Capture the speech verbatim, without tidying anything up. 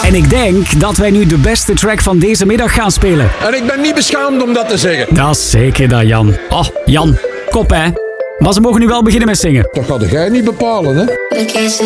En ik denk dat wij nu de beste track van deze middag gaan spelen. En ik ben niet beschaamd om dat te zeggen. Dat is zeker dat, Jan. Oh, Jan, kop hè. Maar ze mogen nu wel beginnen met zingen. Dat gaat jij niet bepalen, hè?